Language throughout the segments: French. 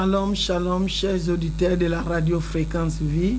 Shalom, shalom, chers auditeurs de la radio Fréquence Vie.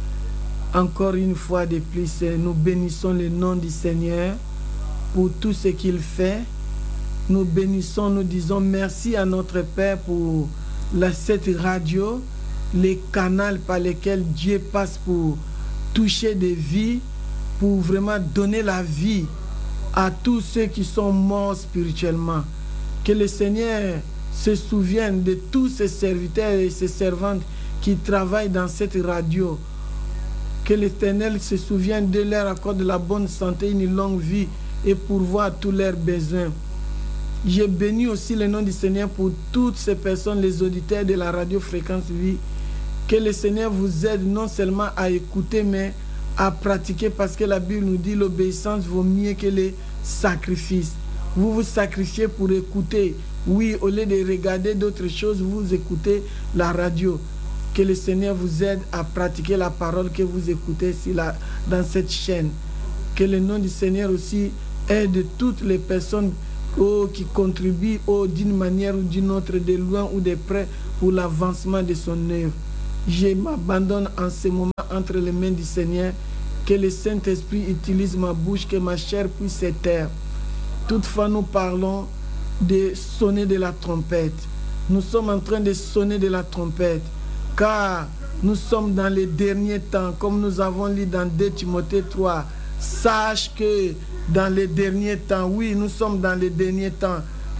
Encore une fois de plus, nous bénissons le nom du Seigneur pour tout ce qu'il fait. Nous bénissons, nous disons merci à notre Père pour cette radio, les canaux par lesquels Dieu passe pour toucher des vies, pour vraiment donner la vie à tous ceux qui sont morts spirituellement. Que le Seigneur se souvienne de tous ces serviteurs et ces servantes qui travaillent dans cette radio. Que l'Éternel se souvienne de leur accorde de la bonne santé, une longue vie et pourvoir tous leurs besoins. J'ai béni aussi le nom du Seigneur pour toutes ces personnes, les auditeurs de la radio Fréquence Vie. Que le Seigneur vous aide non seulement à écouter, mais à pratiquer, parce que la Bible nous dit l'obéissance vaut mieux que les sacrifices. Vous vous sacrifiez pour écouter. Oui, au lieu de regarder d'autres choses, vous écoutez la radio. Que le Seigneur vous aide à pratiquer la parole que vous écoutez ici, dans cette chaîne. Que le nom du Seigneur aussi aide toutes les personnes qui contribuent d'une manière ou d'une autre, de loin ou de près, pour l'avancement de son œuvre. Je m'abandonne en ce moment entre les mains du Seigneur. Que le Saint-Esprit utilise ma bouche, que ma chair puisse se taire. Toutefois, nous parlons de sonner de la trompette. Nous sommes en train de sonner de la trompette, car nous sommes dans les derniers temps, comme nous avons lu dans 2 Timothée 3. Sache que dans les derniers temps, oui, nous sommes dans les derniers temps.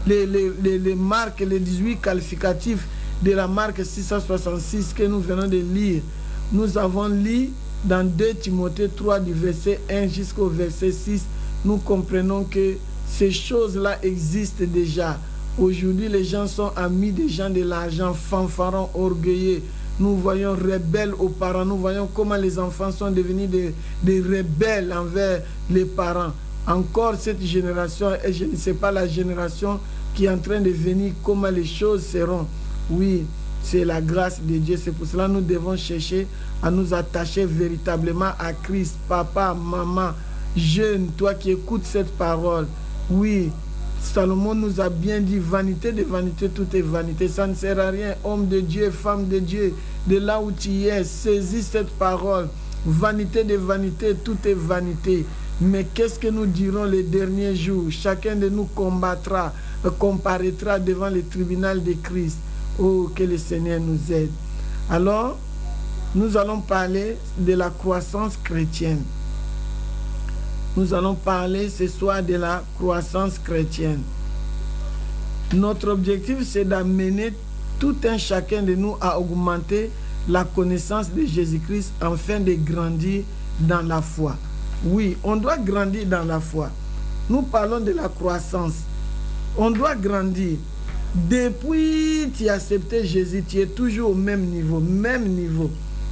Les marques, les 18 qualificatifs de la marque 666 que nous venons de lire, nous avons lu dans 2 Timothée 3 du verset 1 jusqu'au verset 6. Nous comprenons que ces choses-là existent déjà. Aujourd'hui, les gens sont amis des gens de l'argent, fanfarons, orgueilleux. Nous voyons rebelles aux parents. Nous voyons comment les enfants sont devenus des rebelles envers les parents. Encore cette génération, et je ne sais pas la génération qui est en train de venir, comment les choses seront. Oui, c'est la grâce de Dieu. C'est pour cela que nous devons chercher à nous attacher véritablement à Christ. Papa, maman, jeune, toi qui écoutes cette parole. Oui, Salomon nous a bien dit, vanité de vanité, tout est vanité. Ça ne sert à rien, homme de Dieu, femme de Dieu, de là où tu es, saisis cette parole. Vanité de vanité, tout est vanité. Mais qu'est-ce que nous dirons les derniers jours? Chacun de nous comparaîtra devant le tribunal de Christ. Oh, que le Seigneur nous aide. Alors, nous allons parler de la croissance chrétienne. Nous allons parler ce soir de la croissance chrétienne. Notre objectif, c'est d'amener tout un chacun de nous à augmenter la connaissance de Jésus-Christ afin de grandir dans la foi. Oui, on doit grandir dans la foi. Nous parlons de la croissance. On doit grandir. Depuis que tu as accepté Jésus, tu es toujours au même niveau, même niveau.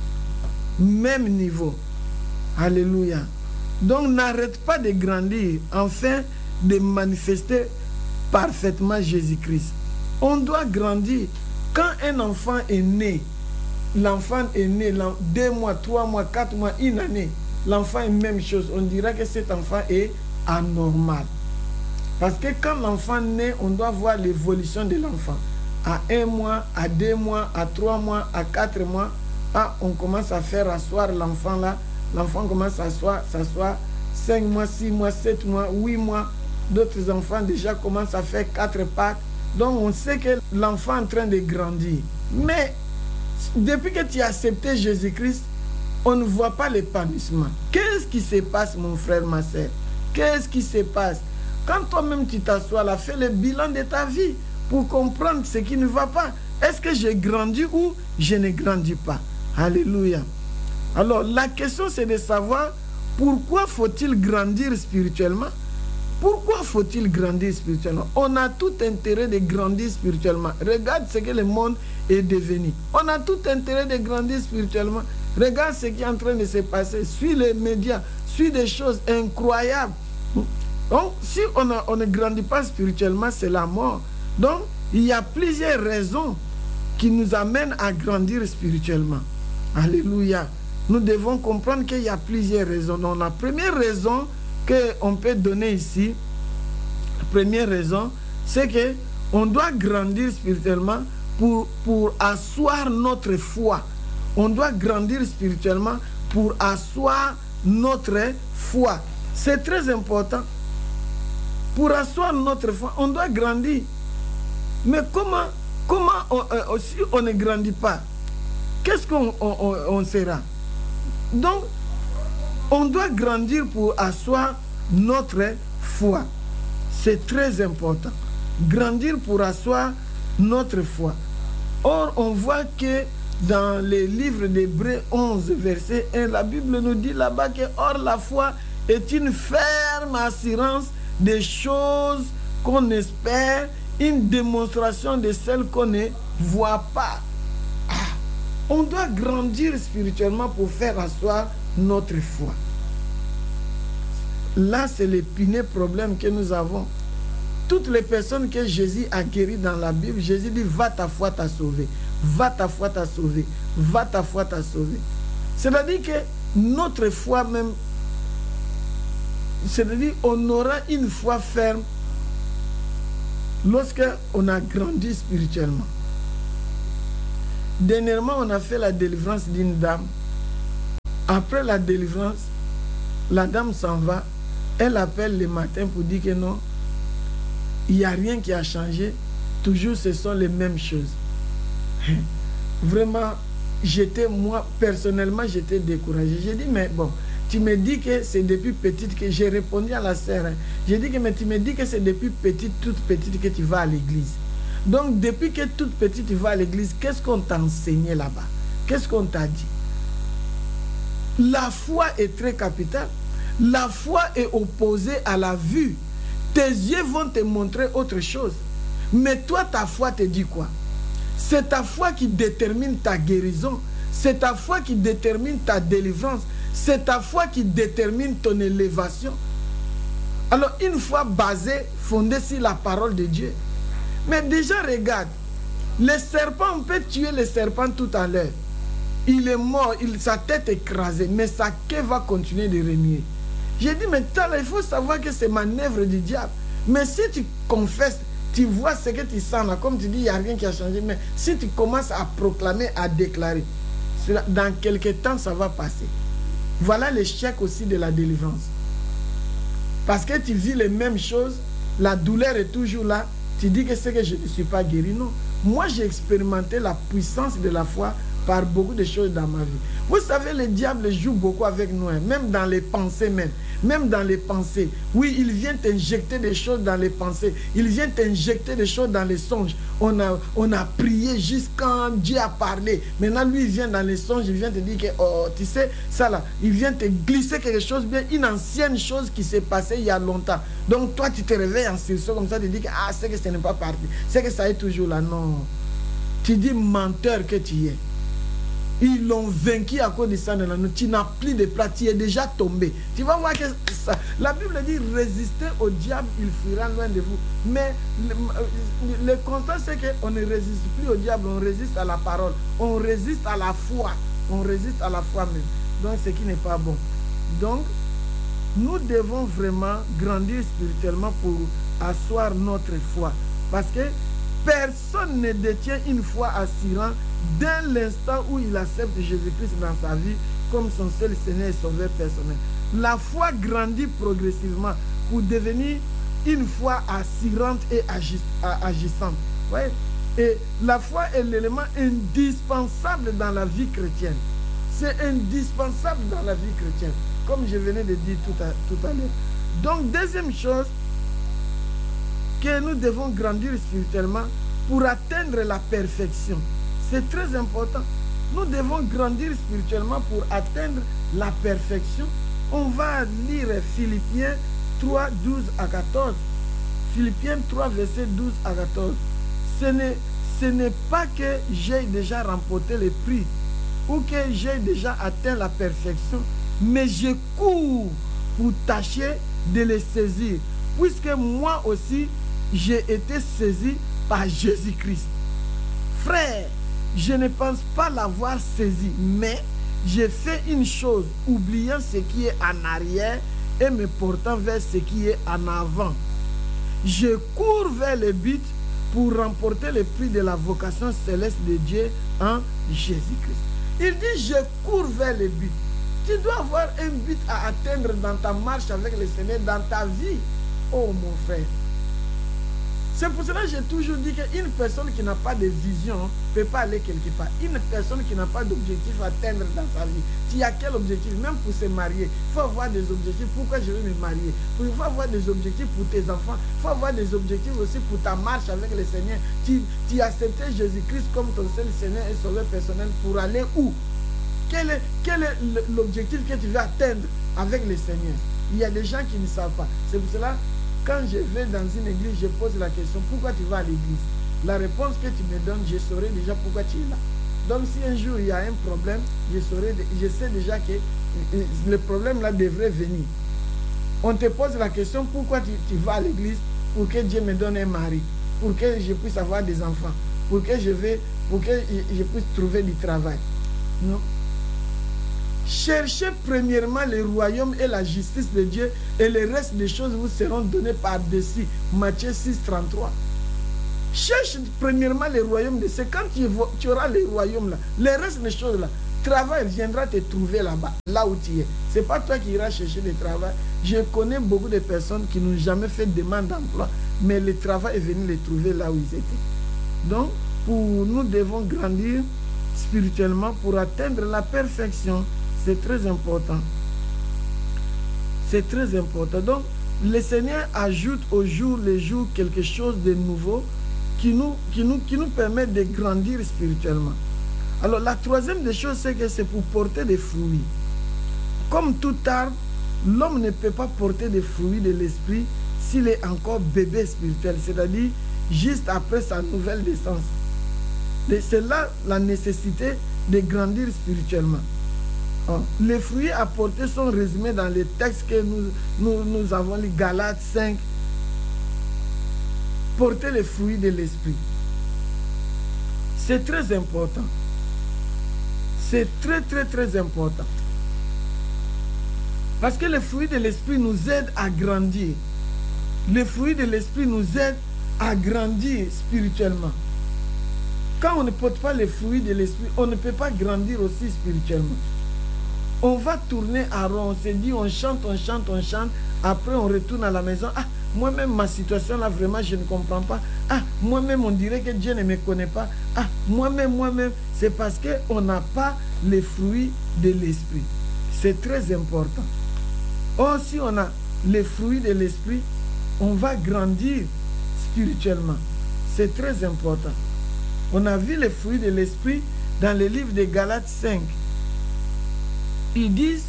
Même niveau. Alléluia. Donc n'arrête pas de grandir afin de manifester parfaitement Jésus-Christ. On doit grandir. Quand un enfant est né, l'enfant est né 2 mois, 3 mois, 4 mois, 1 année, l'enfant est même chose. On dira que cet enfant est anormal. Parce que quand l'enfant naît, on doit voir l'évolution de l'enfant. À 1 mois, à 2 mois, à 3 mois, à 4 mois, on commence à faire asseoir l'enfant là. L'enfant commence à s'asseoir 5 mois, 6 mois, 7 mois, 8 mois. D'autres enfants déjà commencent à faire 4 pattes. Donc on sait que l'enfant est en train de grandir. Mais depuis que tu as accepté Jésus-Christ, on ne voit pas l'épanouissement. Qu'est-ce qui se passe, mon frère, ma soeur? Qu'est-ce qui se passe? Quand toi-même tu t'assois là, fais le bilan de ta vie pour comprendre ce qui ne va pas. Est-ce que j'ai grandi ou je ne grandis pas? Alléluia. Alors, la question, c'est de savoir pourquoi faut-il grandir spirituellement? Pourquoi faut-il grandir spirituellement? On a tout intérêt de grandir spirituellement. Regarde ce que le monde est devenu. On a tout intérêt de grandir spirituellement. Regarde ce qui est en train de se passer. Suis les médias, suis des choses incroyables. Donc, si on ne grandit pas spirituellement, c'est la mort. Donc, il y a plusieurs raisons qui nous amènent à grandir spirituellement. Alléluia. Nous devons comprendre qu'il y a plusieurs raisons. Donc, la première raison qu'on peut donner ici, la première raison, c'est qu'on doit grandir spirituellement pour asseoir notre foi. On doit grandir spirituellement pour asseoir notre foi. C'est très important. Pour asseoir notre foi, on doit grandir. Mais comment si on ne grandit pas, qu'est-ce qu'on sera? Donc, on doit grandir pour asseoir notre foi. C'est très important. Grandir pour asseoir notre foi. Or, on voit que dans les livres d'Hébreux 11, verset 1, la Bible nous dit là-bas que or la foi est une ferme assurance des choses qu'on espère, une démonstration de celles qu'on ne voit pas. On doit grandir spirituellement pour faire asseoir notre foi. Là, c'est l'épineux problème que nous avons. Toutes les personnes que Jésus a guéries dans la Bible, Jésus dit, va ta foi t'a sauvé. Va ta foi t'a sauvé. Va ta foi t'a sauvé. C'est-à-dire que notre foi même, c'est-à-dire on aura une foi ferme lorsqu'on a grandi spirituellement. Dernièrement, on a fait la délivrance d'une dame. Après la délivrance, la dame s'en va. Elle appelle le matin pour dire que non, il n'y a rien qui a changé. Toujours, ce sont les mêmes choses. Vraiment, moi, personnellement, j'étais découragé. J'ai dit, mais bon, tu me dis que c'est depuis petite que j'ai répondu à la sœur. J'ai dit que mais tu me dis que c'est depuis petite, toute petite que tu vas à l'église. Donc, depuis que toute petite tu vas à l'église, qu'est-ce qu'on t'a enseigné là-bas? Qu'est-ce qu'on t'a dit? La foi est très capitale. La foi est opposée à la vue. Tes yeux vont te montrer autre chose. Mais toi, ta foi te dit quoi? C'est ta foi qui détermine ta guérison. C'est ta foi qui détermine ta délivrance. C'est ta foi qui détermine ton élévation. Alors, une foi basée, fondée sur la parole de Dieu. Mais déjà, regarde, le serpent, on peut tuer le serpent tout à l'heure. Il est mort, sa tête est écrasée, mais sa queue va continuer de remuer. J'ai dit, mais il faut savoir que c'est manœuvre du diable. Mais si tu confesses, tu vois ce que tu sens là, comme tu dis, il n'y a rien qui a changé. Mais si tu commences à proclamer, à déclarer, dans quelques temps, ça va passer. Voilà l'échec aussi de la délivrance. Parce que tu vis les mêmes choses, la douleur est toujours là, tu dis que c'est que je ne suis pas guéri. Non. Moi, j'ai expérimenté la puissance de la foi par beaucoup de choses dans ma vie. Vous savez, le diable joue beaucoup avec nous, hein, même dans les pensées même. Même dans les pensées. Oui, il vient t'injecter des choses dans les pensées. Il vient t'injecter des choses dans les songes. On a prié jusqu'à Dieu a parlé. Maintenant, lui, il vient dans les songes, il vient te dire que, oh, tu sais, ça là, il vient te glisser quelque chose, bien, une ancienne chose qui s'est passée il y a longtemps. Donc, toi, tu te réveilles en sursaut comme ça, tu dis que, ah, c'est que ce n'est pas parti. C'est que ça est toujours là. Non. Tu dis menteur que tu es. Ils l'ont vaincu à cause de ça. Tu n'as plus de place, tu es déjà tombé. Tu vas voir que ça. La Bible dit résistez au diable, il fuira loin de vous. Mais le constat, c'est qu'on ne résiste plus au diable, on résiste à la parole, on résiste à la foi. On résiste à la foi même. Donc, ce qui n'est pas bon. Donc, nous devons vraiment grandir spirituellement pour asseoir notre foi. Parce que personne ne détient une foi assurante dès l'instant où il accepte Jésus-Christ dans sa vie comme son seul Seigneur et Sauveur personnel. La foi grandit progressivement pour devenir une foi assurante et agissante. Ouais? Et la foi est l'élément indispensable dans la vie chrétienne. C'est indispensable dans la vie chrétienne, comme je venais de dire tout à l'heure. Donc, deuxième chose, que nous devons grandir spirituellement pour atteindre la perfection. C'est très important. Nous devons grandir spirituellement pour atteindre la perfection. On va lire Philippiens 3, 12 à 14. Philippiens 3, verset 12 à 14. Ce n'est pas que j'ai déjà remporté le prix ou que j'ai déjà atteint la perfection, mais je cours pour tâcher de les saisir, puisque moi aussi, j'ai été saisi par Jésus-Christ. Frère, je ne pense pas l'avoir saisi, mais j'ai fait une chose, oubliant ce qui est en arrière et me portant vers ce qui est en avant. Je cours vers le but pour remporter le prix de la vocation céleste de Dieu en Jésus-Christ. Il dit, je cours vers le but. Tu dois avoir un but à atteindre dans ta marche avec le Seigneur, dans ta vie. Oh mon frère. C'est pour cela que j'ai toujours dit qu'une personne qui n'a pas de vision ne peut pas aller quelque part. Une personne qui n'a pas d'objectif à atteindre dans sa vie. Tu as quel objectif? Même pour se marier, il faut avoir des objectifs. Pourquoi je vais me marier? Il faut avoir des objectifs pour tes enfants. Il faut avoir des objectifs aussi pour ta marche avec le Seigneur. Tu as accepté Jésus-Christ comme ton seul Seigneur et Sauveur personnel pour aller où? Quel est l'objectif que tu veux atteindre avec le Seigneur? Il y a des gens qui ne savent pas. C'est pour cela, quand je vais dans une église, je pose la question, pourquoi tu vas à l'église? La réponse que tu me donnes, je saurai déjà pourquoi tu es là. Donc si un jour il y a un problème, je sais déjà que le problème là devrait venir. On te pose la question, pourquoi tu vas à l'église? Pour que Dieu me donne un mari, pour que je puisse avoir des enfants, pour que je puisse trouver du travail. Non. Cherchez premièrement le royaume et la justice de Dieu et le reste des choses vous seront données par-dessus. Matthieu 6, 33. Cherche premièrement le royaume de Dieu. Quand tu auras le royaume là, le reste des choses là, travail viendra te trouver là-bas, là où tu es. Ce n'est pas toi qui iras chercher le travail. Je connais beaucoup de personnes qui n'ont jamais fait de demande d'emploi, mais le travail est venu les trouver là où ils étaient. Donc, nous devons grandir spirituellement pour atteindre la perfection. C'est très important. C'est très important. Donc, le Seigneur ajoute au jour le jour quelque chose de nouveau qui nous permet de grandir spirituellement. Alors, la troisième des choses, c'est que c'est pour porter des fruits. Comme tout arbre, l'homme ne peut pas porter des fruits de l'esprit s'il est encore bébé spirituel, c'est-à-dire juste après sa nouvelle naissance. C'est là la nécessité de grandir spirituellement. Les fruits apportés sont résumés dans les textes que nous avons lu, Galates 5. Porter les fruits de l'esprit. C'est très important. C'est très, très, très important. Parce que les fruits de l'esprit nous aident à grandir. Les fruits de l'esprit nous aident à grandir spirituellement. Quand on ne porte pas les fruits de l'esprit, on ne peut pas grandir aussi spirituellement. On va tourner à rond, on se dit, on chante, après on retourne à la maison. Ah, moi-même, ma situation là, vraiment, je ne comprends pas. Ah, moi-même, on dirait que Dieu ne me connaît pas. Ah, moi-même, c'est parce qu'on n'a pas les fruits de l'esprit. C'est très important. Or, si on a les fruits de l'esprit, on va grandir spirituellement. C'est très important. On a vu les fruits de l'esprit dans le livre de Galates 5. Ils disent,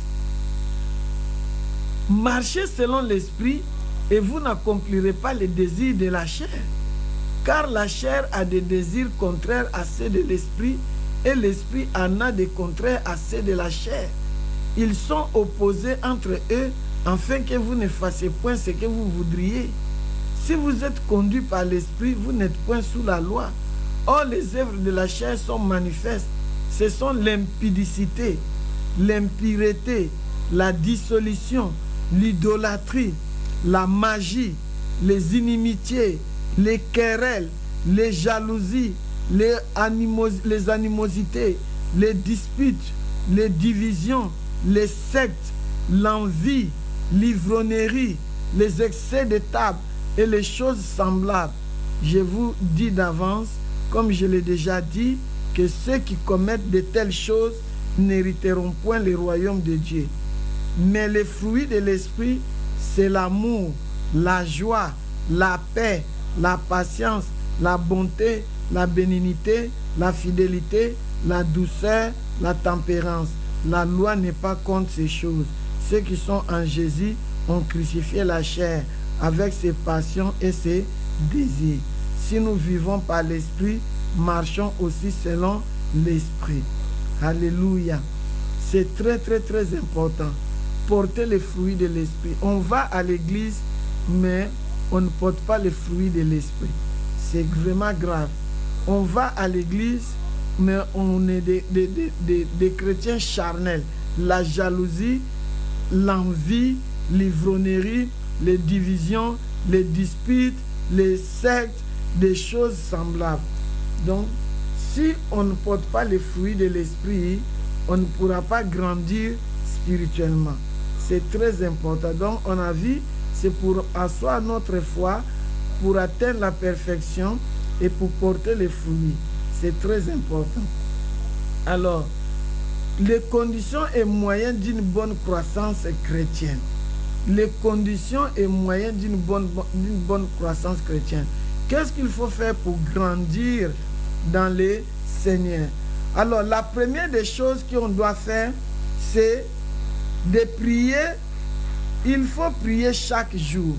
marchez selon l'esprit et vous n'accomplirez pas les désirs de la chair. Car la chair a des désirs contraires à ceux de l'esprit et l'esprit en a des contraires à ceux de la chair. Ils sont opposés entre eux afin que vous ne fassiez point ce que vous voudriez. Si vous êtes conduit par l'esprit, vous n'êtes point sous la loi. Or, les œuvres de la chair sont manifestes. Ce sont l'impudicité, l'impureté, la dissolution, l'idolâtrie, la magie, les inimitiés, les querelles, les jalousies, les animosités, les disputes, les divisions, les sectes, l'envie, l'ivrognerie, les excès de table et les choses semblables. Je vous dis d'avance, comme je l'ai déjà dit, que ceux qui commettent de telles choses n'hériteront point le royaume de Dieu. Mais les fruits de l'esprit, c'est l'amour, la joie, la paix, la patience, la bonté, la bénignité, la fidélité, la douceur, la tempérance. La loi n'est pas contre ces choses. Ceux qui sont en Jésus ont crucifié la chair avec ses passions et ses désirs. Si nous vivons par l'esprit, marchons aussi selon l'esprit. Alléluia. C'est très, très, très important. Porter les fruits de l'esprit. On va à l'église, mais on ne porte pas les fruits de l'esprit. C'est vraiment grave. On va à l'église, mais on est des chrétiens charnels. La jalousie, l'envie, l'ivrognerie, les divisions, les disputes, les sectes, des choses semblables. Donc, si on ne porte pas les fruits de l'esprit, on ne pourra pas grandir spirituellement. C'est très important. Donc, on a vu, c'est pour asseoir notre foi, pour atteindre la perfection et pour porter les fruits. C'est très important. Alors, les conditions et moyens d'une bonne croissance chrétienne. Les conditions et moyens d'une bonne croissance chrétienne. Qu'est-ce qu'il faut faire pour grandir dans le Seigneur? Alors, la première des choses qu'on doit faire, c'est de prier. Il faut prier chaque jour.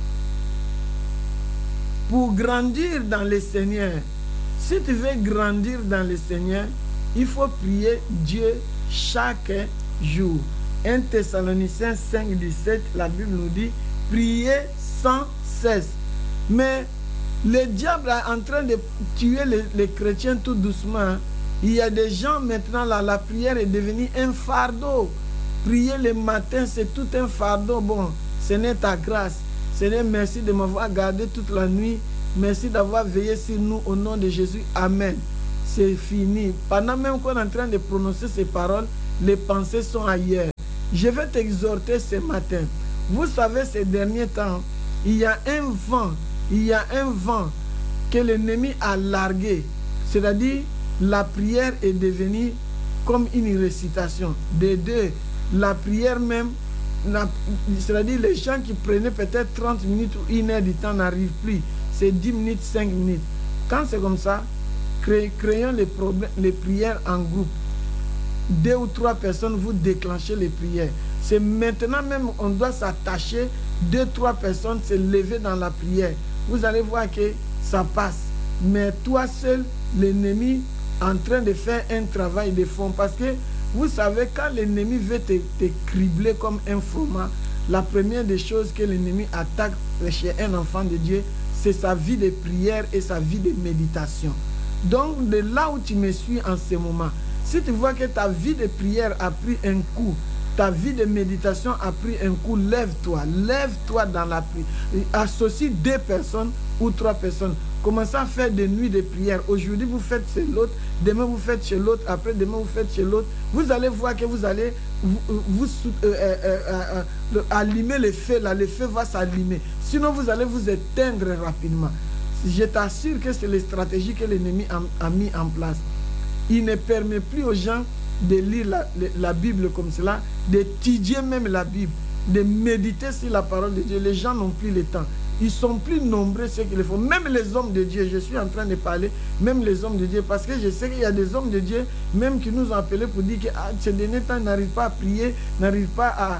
Pour grandir dans le Seigneur, si tu veux grandir dans le Seigneur, il faut prier Dieu chaque jour. 1 Thessaloniciens 5, 17, la Bible nous dit, priez sans cesse. Mais le diable est en train de tuer les chrétiens tout doucement. Il y a des gens maintenant, là, la prière est devenue un fardeau. Prier le matin, c'est tout un fardeau. Bon, ce n'est ta grâce. Seigneur, merci de m'avoir gardé toute la nuit. Merci d'avoir veillé sur nous au nom de Jésus. Amen. C'est fini. Pendant même qu'on est en train de prononcer ces paroles, les pensées sont ailleurs. Je vais t'exhorter ce matin. Vous savez, ces derniers temps, il y a un vent que l'ennemi a largué. C'est-à-dire, la prière est devenue comme une récitation. De deux, la prière même, c'est-à-dire les gens qui prenaient peut-être 30 minutes ou 1 heure du temps n'arrivent plus. C'est 10 minutes, 5 minutes. Quand c'est comme ça, créons les prières en groupe. 2 ou 3 personnes, vous déclenchez les prières. C'est maintenant même, on doit s'attacher, 2 ou 3 personnes se lever dans la prière. Vous allez voir que ça passe. Mais toi seul, l'ennemi est en train de faire un travail de fond. Parce que vous savez, quand l'ennemi veut te cribler comme un froment, la première des choses que l'ennemi attaque chez un enfant de Dieu, c'est sa vie de prière et sa vie de méditation. Donc, de là où tu me suis en ce moment, si tu vois que ta vie de prière a pris un coup, ta vie de méditation a pris un coup, lève-toi dans la prière. Associe 2 personnes ou 3 personnes. Commencez à faire des nuits de prière. Aujourd'hui, vous faites chez l'autre, demain, vous faites chez l'autre, après, demain, vous faites chez l'autre. Vous allez voir que vous allez allumer le feu, là, le feu va s'allumer. Sinon, vous allez vous éteindre rapidement. Je t'assure que c'est les stratégies que l'ennemi a mis en place. Il ne permet plus aux gens de lire la Bible comme cela, d'étudier même la Bible, de méditer sur la parole de Dieu. Les gens n'ont plus le temps. Ils sont plus nombreux ceux qui le font. Même les hommes de Dieu, je suis en train de parler, même les hommes de Dieu, parce que je sais qu'il y a des hommes de Dieu, même qui nous ont appelés pour dire que ces derniers temps, ils n'arrivent pas à prier, n'arrivent pas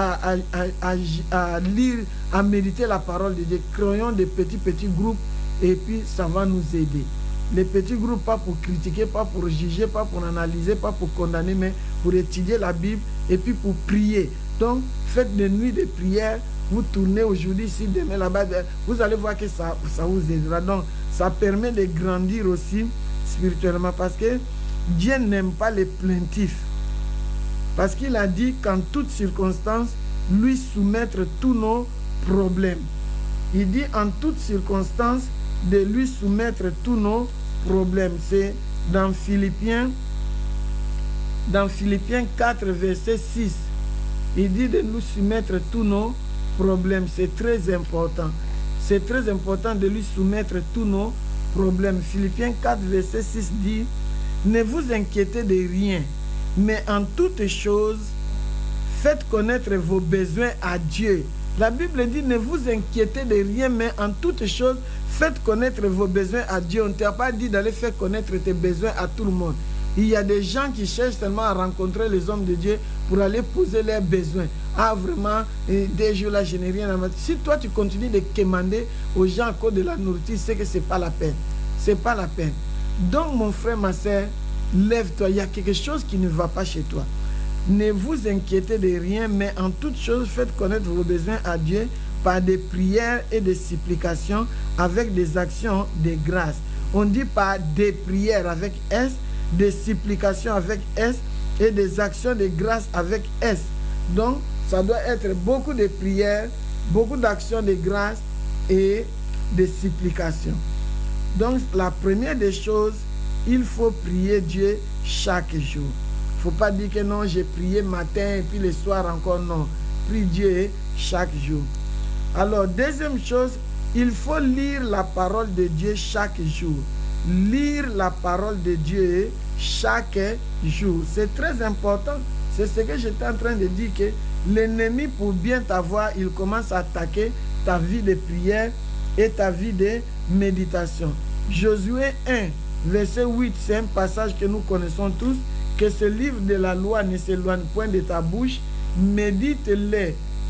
à lire, à méditer la parole de Dieu. Créons des petits groupes et puis ça va nous aider. Les petits groupes, pas pour critiquer, pas pour juger, pas pour analyser, pas pour condamner, mais pour étudier la Bible et puis pour prier. Donc, faites des nuits de prière. Vous tournez aujourd'hui ici, demain là-bas, vous allez voir que ça vous aidera. Donc, ça permet de grandir aussi spirituellement parce que Dieu n'aime pas les plaintifs. Parce qu'il a dit qu'en toutes circonstances, lui soumettre tous nos problèmes. Il dit en toutes circonstances de lui soumettre tous nos problèmes. C'est dans Philippiens 4, verset 6. Il dit de nous soumettre tous nos problèmes. C'est très important. C'est très important de lui soumettre tous nos problèmes. Philippiens 4, verset 6 dit, ne vous inquiétez de rien, mais en toutes choses, faites connaître vos besoins à Dieu. La Bible dit, ne vous inquiétez de rien, mais en toutes choses, faites connaître vos besoins à Dieu. On ne t'a pas dit d'aller faire connaître tes besoins à tout le monde. Il y a des gens qui cherchent seulement à rencontrer les hommes de Dieu pour aller poser leurs besoins. Ah, vraiment, des jours là, je n'ai rien à mettre. Si toi, tu continues de commander aux gens à cause de la nourriture, c'est que ce n'est pas la peine. Ce n'est pas la peine. Donc, mon frère, ma soeur, lève-toi. Il y a quelque chose qui ne va pas chez toi. Ne vous inquiétez de rien, mais en toutes choses, faites connaître vos besoins à Dieu par des prières et des supplications avec des actions de grâce. On dit par des prières avec S, des supplications avec S et des actions de grâce avec S. Donc, ça doit être beaucoup de prières, beaucoup d'actions de grâce et de supplications. Donc, la première des choses, il faut prier Dieu chaque jour. Il ne faut pas dire que non, j'ai prié matin et puis le soir encore, non. Prie Dieu chaque jour. Alors, deuxième chose, il faut lire la parole de Dieu chaque jour. Lire la parole de Dieu chaque jour. C'est très important. C'est ce que j'étais en train de dire, que l'ennemi, pour bien t'avoir, il commence à attaquer ta vie de prière et ta vie de méditation. Josué 1, verset 8, c'est un passage que nous connaissons tous, que ce livre de la loi ne s'éloigne point de ta bouche, médite-les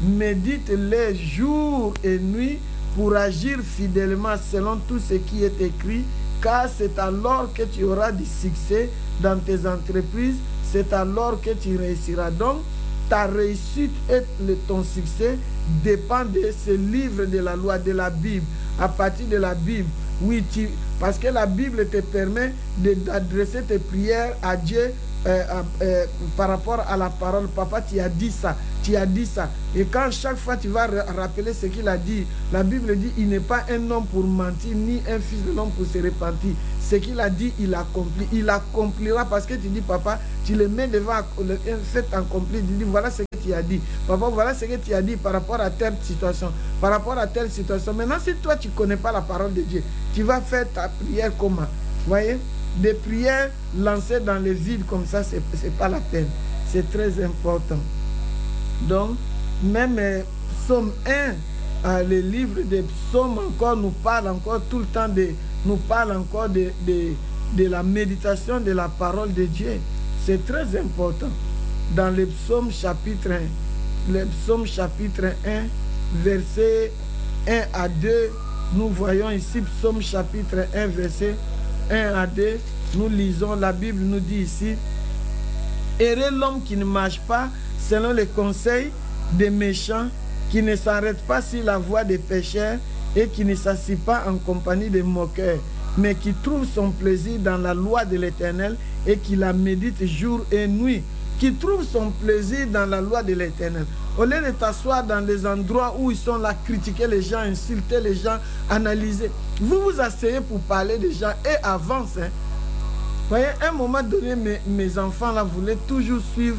jour et nuit pour agir fidèlement selon tout ce qui est écrit, car c'est alors que tu auras du succès dans tes entreprises, c'est alors que tu réussiras. Donc, ta réussite et ton succès dépend de ce livre de la loi, de la Bible. À partir de la Bible, oui, parce que la Bible te permet d'adresser tes prières à Dieu par rapport à la parole. Papa, tu as dit ça, tu as dit ça. Et quand chaque fois tu vas rappeler ce qu'il a dit, la Bible dit, il n'est pas un homme pour mentir, ni un fils de l'homme pour se repentir. Ce qu'il a dit, il accomplit. Il accomplira parce que tu dis, papa, tu le mets devant le fait accompli. Tu dis, voilà ce que tu as dit. Papa, voilà ce que tu as dit par rapport à telle situation. Par rapport à telle situation. Maintenant, si toi, tu ne connais pas la parole de Dieu, tu vas faire ta prière comment? Vous voyez? Des prières lancées dans le vide comme ça, ce n'est pas la peine. C'est très important. Donc, même Psaume 1, le livre des psaumes encore nous parle encore tout le temps nous parle encore de la méditation de la parole de Dieu. C'est très important. Dans le psaume chapitre 1, le psaume chapitre 1, verset 1 à 2, nous voyons ici psaume chapitre 1, verset 1 à 2, nous lisons, la Bible nous dit ici, « Heureux l'homme qui ne marche pas selon les conseils des méchants, qui ne s'arrête pas sur la voie des pécheurs et qui ne s'assied pas en compagnie des moqueurs, mais qui trouve son plaisir dans la loi de l'Éternel et qui la médite jour et nuit. » Qui trouve son plaisir dans la loi de l'Éternel. Au lieu de t'asseoir dans des endroits où ils sont là, critiquer les gens, insulter les gens, analyser, vous vous asseyez pour parler des gens et avance. Hein. Vous voyez, à un moment donné, mes enfants là voulaient toujours suivre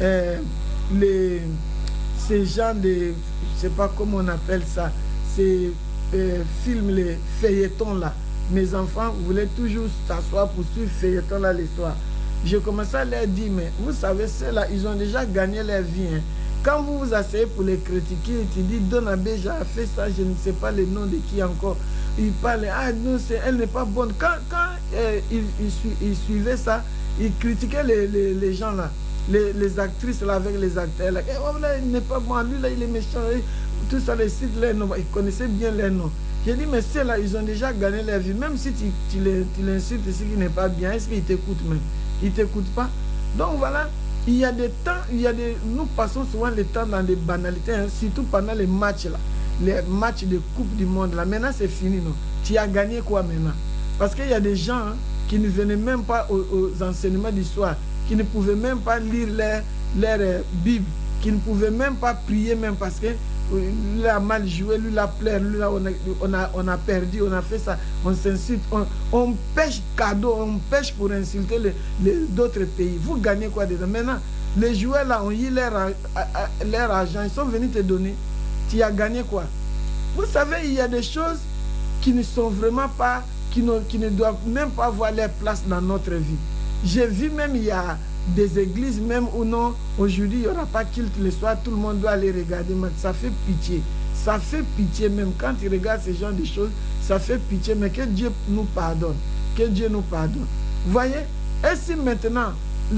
ces gens de, je ne sais pas comment on appelle ça, ces films, les feuilletons là. Mes enfants voulaient toujours s'asseoir pour suivre feuilletons là les soirs. Je commençais à leur dire, mais vous savez, ceux-là, ils ont déjà gagné leur vie. Hein. Quand vous vous asseyez pour les critiquer, tu dis, Donabé a fait ça, je ne sais pas le nom de qui encore. Il parle, ah non, elle n'est pas bonne. Quand ils suivaient ça, ils critiquaient les gens là, les actrices là avec les acteurs là. Et oh là, il n'est pas bon, lui là, il est méchant. Tout ça, les sites, les noms, ils connaissaient bien les noms. J'ai dit, mais ceux-là, ils ont déjà gagné leur vie. Même si tu l'insultes, ce qui n'est pas bien, est-ce qu'ils t'écoutent même? Ils ne t'écoutent pas. Donc voilà, il y a des temps, nous passons souvent le temps dans des banalités, hein, surtout pendant les matchs là, les matchs de Coupe du Monde là. Maintenant c'est fini, non? Tu as gagné quoi maintenant? Parce qu'il y a des gens hein, qui ne venaient même pas aux enseignements d'histoire, qui ne pouvaient même pas lire leur Bible, qui ne pouvaient même pas prier même parce que lui a mal joué, lui a pleuré, lui là on a perdu, on a fait ça, on s'insulte, on pêche cadeau, on pêche pour insulter d'autres pays. Vous gagnez quoi dedans? Maintenant, les joueurs là ont eu leur argent, ils sont venus te donner. Tu as gagné quoi? Vous savez, il y a des choses qui ne sont vraiment pas, qui ne doivent même pas avoir leur place dans notre vie. J'ai vu même il y a des églises même où non, aujourd'hui il n'y aura pas culte le soir, tout le monde doit aller regarder, mais ça fait pitié. Ça fait pitié même quand tu regardes ce genre de choses, ça fait pitié, mais que Dieu nous pardonne. Que Dieu nous pardonne. Vous voyez? Et si maintenant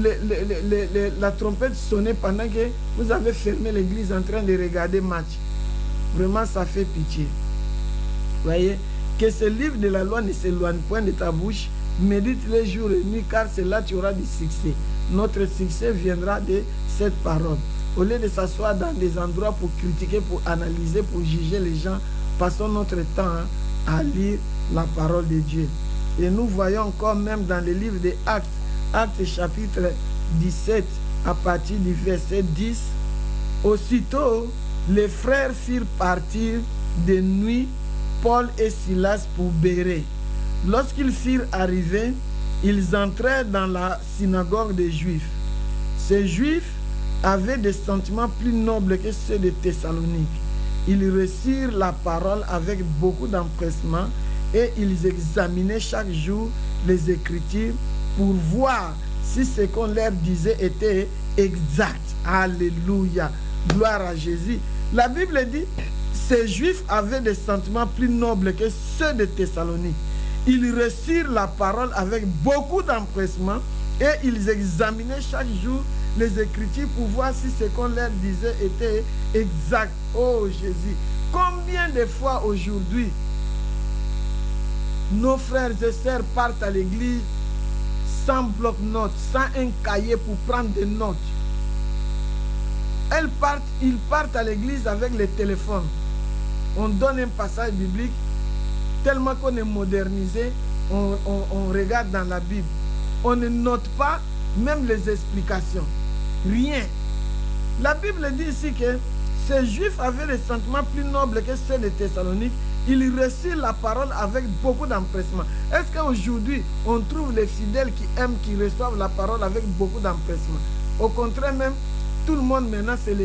la trompette sonnait pendant que vous avez fermé l'église en train de regarder match, vraiment ça fait pitié. Vous voyez? Que ce livre de la loi ne s'éloigne point de ta bouche, médite les jours et nuits, car c'est là que tu auras du succès. Notre succès viendra de cette parole. Au lieu de s'asseoir dans des endroits pour critiquer, pour analyser, pour juger les gens, passons notre temps à lire la parole de Dieu. Et nous voyons encore même dans le livre des Actes, Actes chapitre 17, à partir du verset 10, aussitôt les frères firent partir de nuit Paul et Silas pour Bérée. Lorsqu'ils furent arrivés, ils entrèrent dans la synagogue des Juifs. Ces Juifs avaient des sentiments plus nobles que ceux de Thessalonique. Ils reçurent la parole avec beaucoup d'empressement et ils examinaient chaque jour les Écritures pour voir si ce qu'on leur disait était exact. Alléluia. Gloire à Jésus. La Bible dit, ces Juifs avaient des sentiments plus nobles que ceux de Thessalonique. Ils reçurent la parole avec beaucoup d'empressement et ils examinaient chaque jour les Écritures pour voir si ce qu'on leur disait était exact. Oh Jésus, combien de fois aujourd'hui nos frères et sœurs partent à l'église sans bloc-notes, sans un cahier pour prendre des notes. Ils partent à l'église avec les téléphones. On donne un passage biblique, tellement qu'on est modernisé, on regarde dans la Bible. On ne note pas même les explications. Rien. La Bible dit ici que ces Juifs avaient des sentiments plus nobles que ceux de Thessalonique. Ils reçurent la parole avec beaucoup d'empressement. Est-ce qu'aujourd'hui, on trouve les fidèles qui aiment, qui reçoivent la parole avec beaucoup d'empressement? Au contraire même, tout le monde maintenant, c'est les